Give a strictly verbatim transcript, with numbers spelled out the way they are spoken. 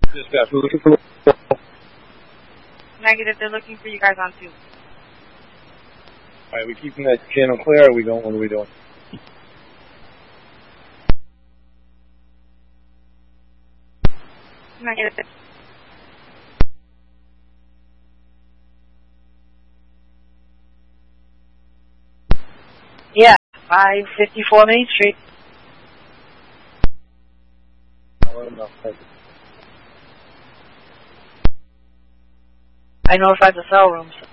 Dispatch, we're looking for... Negative, they're looking for you guys on two. Alright, we keeping that channel clear, or are we going, what are we doing? Negative. Yeah, five fifty-four Main Street. I'll let them know. Thank you. I notified the cell rooms.